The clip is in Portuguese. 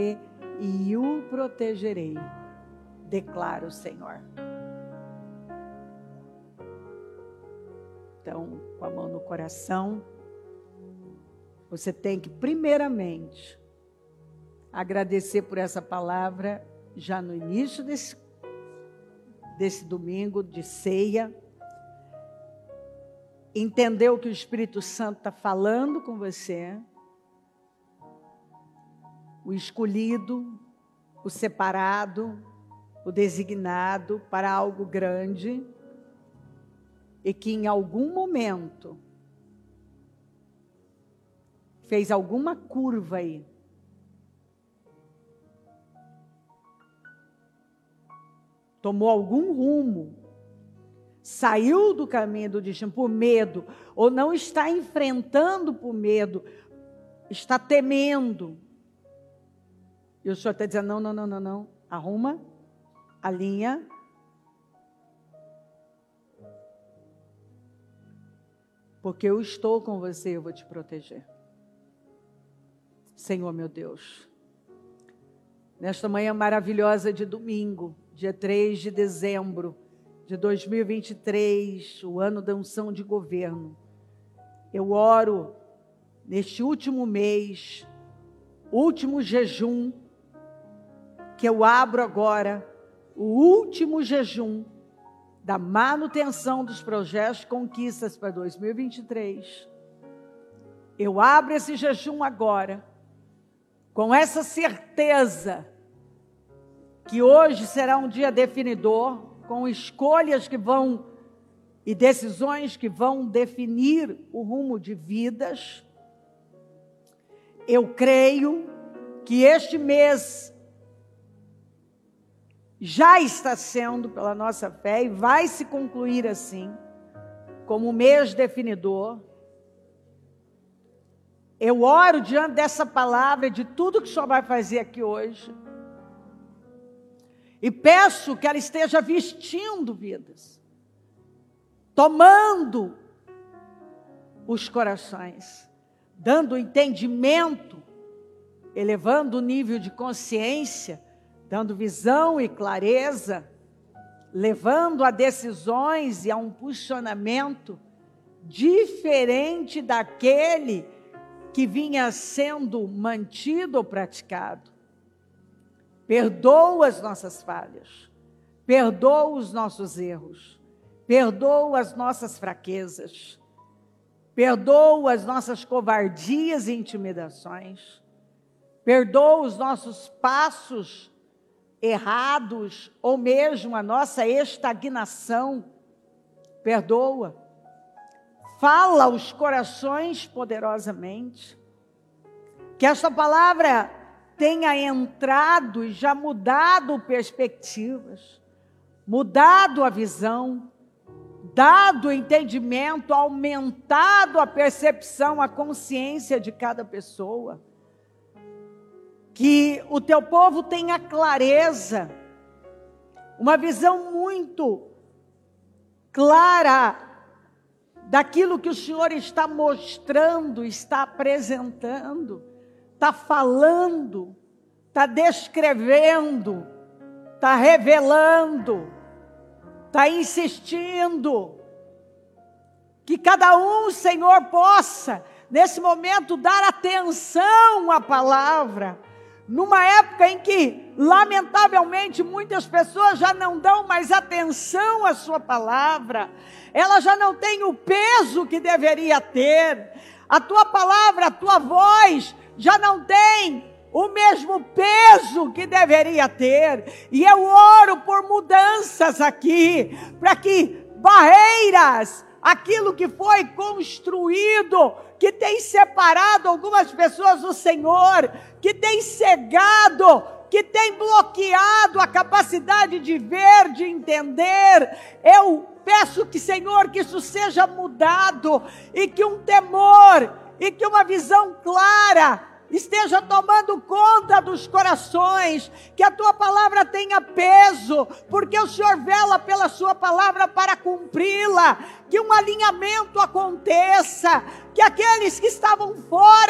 e o protegerei, declara o Senhor. Então, com a mão no coração, você tem que, primeiramente, agradecer por essa palavra, já no início desse domingo de ceia, entender o que o Espírito Santo está falando com você, o escolhido, o separado, o designado para algo grande, e que em algum momento fez alguma curva aí, tomou algum rumo, saiu do caminho do destino por medo, ou não está enfrentando por medo, está temendo. E o Senhor está dizendo, não, arruma, alinha. Porque eu estou com você, eu vou te proteger. Senhor meu Deus, nesta manhã maravilhosa de domingo, dia 3 de dezembro de 2023, o ano da unção de governo, eu oro neste último mês, último jejum, que eu abro agora, o último jejum da manutenção dos projetos conquistas para 2023. Eu abro esse jejum agora, com essa certeza que hoje será um dia definidor, com escolhas que vão e decisões que vão definir o rumo de vidas. Eu creio que este mês já está sendo, pela nossa fé, e vai se concluir assim, como um mês definidor. Eu oro diante dessa palavra, de tudo que o Senhor vai fazer aqui hoje, e peço que ela esteja vestindo vidas, tomando os corações, dando entendimento, elevando o nível de consciência, dando visão e clareza, levando a decisões e a um posicionamento diferente daquele que vinha sendo mantido ou praticado. Perdoa as nossas falhas, perdoa os nossos erros, perdoa as nossas fraquezas, perdoa as nossas covardias e intimidações, perdoa os nossos passos errados, ou mesmo a nossa estagnação, perdoa. Fala aos corações poderosamente, que esta palavra tenha entrado e já mudado perspectivas, mudado a visão, dado o entendimento, aumentado a percepção, a consciência de cada pessoa. Que o teu povo tenha clareza, uma visão muito clara daquilo que o Senhor está mostrando, está apresentando, está falando, está descrevendo, está revelando, está insistindo. Que cada um, Senhor, possa, nesse momento, dar atenção à palavra, numa época em que, lamentavelmente, muitas pessoas já não dão mais atenção à sua palavra, ela já não tem o peso que deveria ter, a tua palavra, a tua voz, já não tem o mesmo peso que deveria ter, e eu oro por mudanças aqui, para que barreiras, aquilo que foi construído, que tem separado algumas pessoas do Senhor, que tem cegado, que tem bloqueado a capacidade de ver, de entender. Eu peço que, Senhor, que isso seja mudado, e que um temor, e que uma visão clara esteja tomando conta dos corações, que a tua palavra tenha peso, porque o Senhor vela pela sua palavra para cumpri-la, que um alinhamento aconteça, que aqueles que estavam fora